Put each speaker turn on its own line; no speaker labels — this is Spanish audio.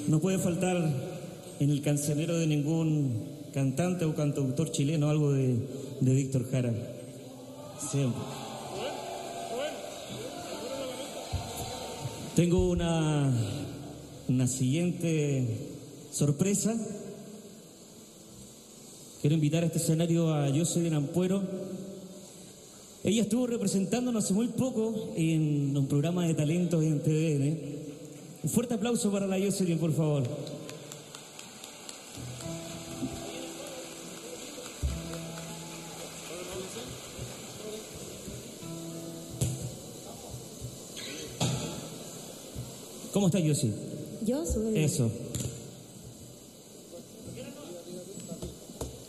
No puede faltar en el cancionero de ningún cantante o cantautor chileno algo de Víctor Jara. Siempre. Tengo una siguiente sorpresa. Quiero invitar a este escenario a Jocelyn Ampuero. Ella estuvo representándonos hace muy poco en un programa de talentos en TVN. Un fuerte aplauso para la Jocelyn, por favor. ¿Cómo estás, Jocelyn?
Yo súper bien.
Eso.